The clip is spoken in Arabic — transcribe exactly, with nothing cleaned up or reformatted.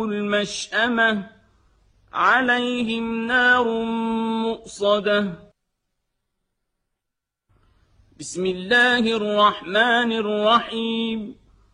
المشأمة عليهم نار مؤصدة بسم الله الرحمن الرحيم